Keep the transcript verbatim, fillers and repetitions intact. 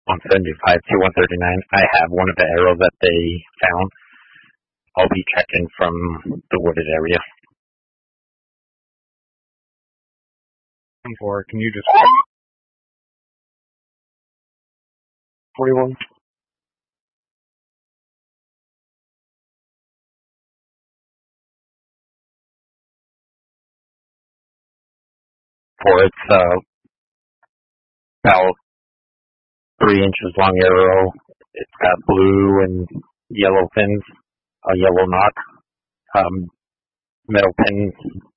one seventy-five to one thirty-nine. I have one of the arrows that they found. I'll be checking from the wooded area. Four, can you just... forty-one. For its uh, about three inches long arrow. It's got blue and yellow fins, a yellow knot, um, metal pins